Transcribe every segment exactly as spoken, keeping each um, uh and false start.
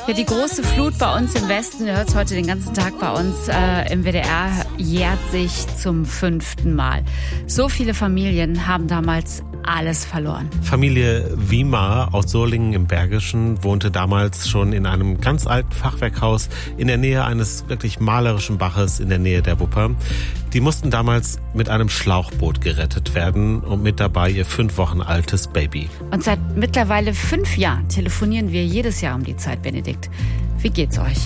Ja, die große Flut bei uns im Westen, ihr hört es heute den ganzen Tag bei uns äh, im W D R, jährt sich zum fünften Mal. So viele Familien haben damals alles verloren. Familie Wimar aus Solingen im Bergischen wohnte damals schon in einem ganz alten Fachwerkhaus in der Nähe eines wirklich malerischen Baches in der Nähe der Wupper. Die mussten damals mit einem Schlauchboot gerettet werden und mit dabei ihr fünf Wochen altes Baby. Und seit mittlerweile fünf Jahren telefonieren wir jedes Jahr um die Zeit, Benedikt. Wie geht's euch?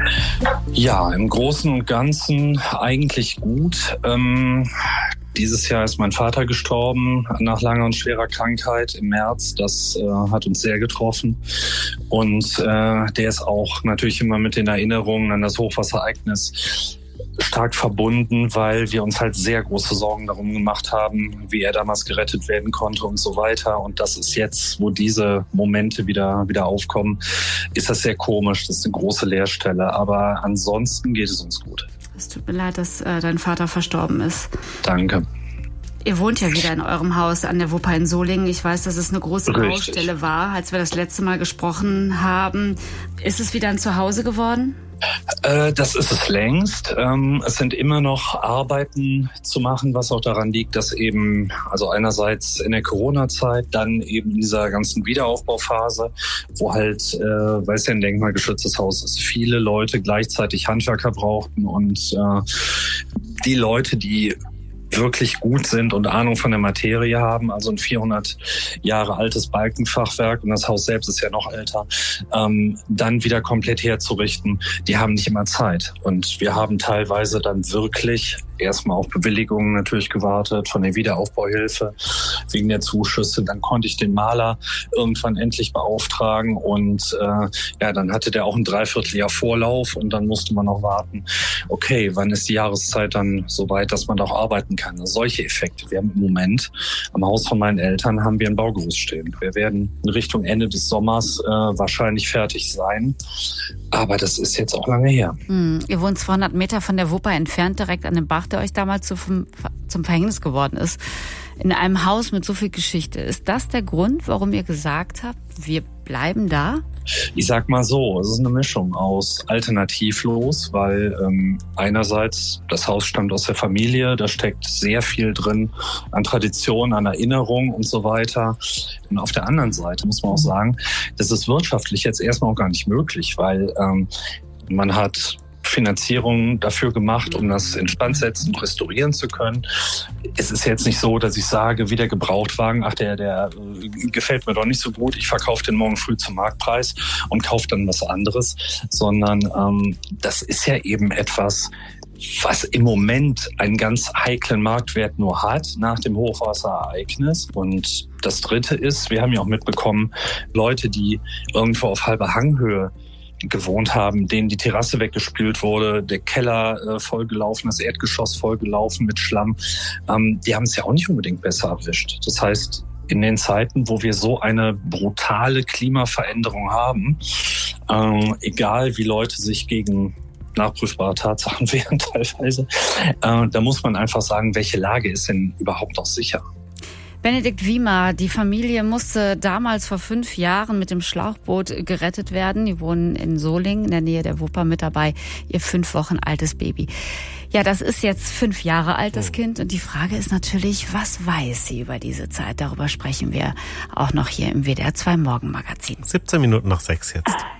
Ja, im Großen und Ganzen eigentlich gut. Ähm, dieses Jahr ist mein Vater gestorben nach langer und schwerer Krankheit im März. Das äh, hat uns sehr getroffen. Und äh, der ist auch natürlich immer mit den Erinnerungen an das Hochwasserereignis stark verbunden, weil wir uns halt sehr große Sorgen darum gemacht haben, wie er damals gerettet werden konnte und so weiter. Und das ist jetzt, wo diese Momente wieder, wieder aufkommen, ist das sehr komisch. Das ist eine große Leerstelle. Aber ansonsten geht es uns gut. Es tut mir leid, dass äh, dein Vater verstorben ist. Danke. Ihr wohnt ja wieder in eurem Haus an der Wupper in Solingen. Ich weiß, dass es eine große Richtig. Baustelle war, als wir das letzte Mal gesprochen haben. Ist es wieder ein Zuhause geworden? Äh, das ist es längst. Ähm, es sind immer noch Arbeiten zu machen, was auch daran liegt, dass eben, also einerseits in der Corona-Zeit, dann eben in dieser ganzen Wiederaufbauphase, wo halt, äh, weil es ja ein denkmalgeschütztes Haus ist, viele Leute gleichzeitig Handwerker brauchten und äh, die Leute, die wirklich gut sind und Ahnung von der Materie haben, also ein vierhundert Jahre altes Balkenfachwerk und das Haus selbst ist ja noch älter, ähm, dann wieder komplett herzurichten, die haben nicht immer Zeit. Und wir haben teilweise dann wirklich erstmal auf Bewilligungen natürlich gewartet von der Wiederaufbauhilfe wegen der Zuschüsse. Dann konnte ich den Maler irgendwann endlich beauftragen und äh, ja, dann hatte der auch ein Dreivierteljahr Vorlauf und dann musste man noch warten, okay, wann ist die Jahreszeit dann so weit, dass man da auch arbeiten kann. Also solche Effekte. Wir haben im Moment am Haus von meinen Eltern haben wir ein Baugerüst stehen. Wir werden in Richtung Ende des Sommers äh, wahrscheinlich fertig sein. Aber das ist jetzt auch lange her. Hm, ihr wohnt zweihundert Meter von der Wupper entfernt, direkt an dem Bach, der euch damals zum, zum Verhängnis geworden ist. In einem Haus mit so viel Geschichte. Ist das der Grund, warum ihr gesagt habt, wir bleiben da? Ich sag mal so, es ist eine Mischung aus alternativlos, weil ähm, einerseits das Haus stammt aus der Familie, da steckt sehr viel drin an Tradition, an Erinnerung und so weiter. Und auf der anderen Seite muss man auch sagen, das ist wirtschaftlich jetzt erstmal auch gar nicht möglich, weil ähm, man hat Finanzierung dafür gemacht, um das instand setzen und restaurieren zu können. Es ist jetzt nicht so, dass ich sage, wie der Gebrauchtwagen, ach, der, der gefällt mir doch nicht so gut, ich verkaufe den morgen früh zum Marktpreis und kaufe dann was anderes, sondern ähm, das ist ja eben etwas, was im Moment einen ganz heiklen Marktwert nur hat nach dem Hochwasserereignis. Und das Dritte ist, wir haben ja auch mitbekommen, Leute, die irgendwo auf halber Hanghöhe gewohnt haben, denen die Terrasse weggespült wurde, der Keller äh, vollgelaufen, das Erdgeschoss vollgelaufen mit Schlamm, ähm, die haben es ja auch nicht unbedingt besser erwischt. Das heißt, in den Zeiten, wo wir so eine brutale Klimaveränderung haben, äh, egal wie Leute sich gegen nachprüfbare Tatsachen wehren teilweise, äh, da muss man einfach sagen, welche Lage ist denn überhaupt noch sicher? Benedikt Wimar, die Familie musste damals vor fünf Jahren mit dem Schlauchboot gerettet werden. Die wohnen in Solingen, in der Nähe der Wupper, mit dabei ihr fünf Wochen altes Baby. Ja, das ist jetzt fünf Jahre alt, das Kind. Und die Frage ist natürlich, was weiß sie über diese Zeit? Darüber sprechen wir auch noch hier im W D R zwei Morgenmagazin. siebzehn Minuten nach sechs jetzt.